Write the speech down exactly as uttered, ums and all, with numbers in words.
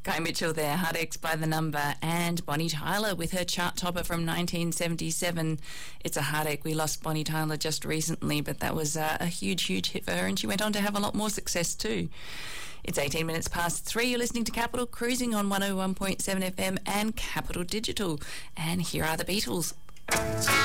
Guy Mitchell there, Heartaches by the Number, and Bonnie Tyler with her chart topper from nineteen seventy-seven. It's a heartache. We lost Bonnie Tyler just recently, but that was uh, a huge, huge hit for her, and she went on to have a lot more success too. It's eighteen minutes past three. You're listening to Capital Cruising on one oh one point seven F M and Capital Digital. And here are the Beatles.